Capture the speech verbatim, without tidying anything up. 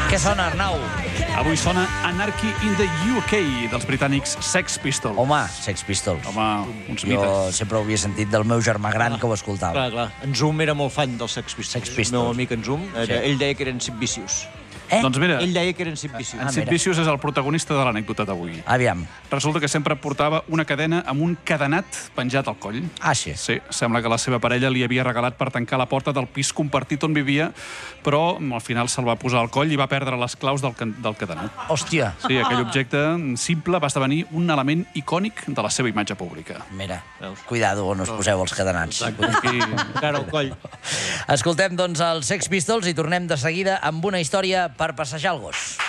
Què sona, Arnau? Avui sona Anarchy in the U K, dels britànics Sex Pistols. Home, Sex Pistols. Home, uns Jo mites. sempre ho havia sentit del meu germà gran que ho escoltava. Clar, clar. En Zoom era molt fan dels Sex Pistols. Sex Pistols. El meu amic en Zoom, era, Sí. ell deia que eren Sid Vicious. Eh? Doncs mira, Ell deia que eren Sid Vicious. en Ah, Sid mira. Vicious és el protagonista de l'anècdota d'avui. Aviam. Resulta que sempre portava una cadena amb un cadenat penjat al coll. Ah, sí. Sí, sembla que la seva parella li havia regalat per tancar la porta del pis compartit on vivia, però al final se'l va posar al coll i va perdre les claus del, can- del cadenat. Hòstia. Sí, aquell objecte simple va esdevenir un element icònic de la seva imatge pública. Mira, Veus? cuidado on us poseu els cadenats. Aquí... Encara al coll. Escoltem, doncs, els Sex Pistols i tornem de seguida amb una història per passejar el gos.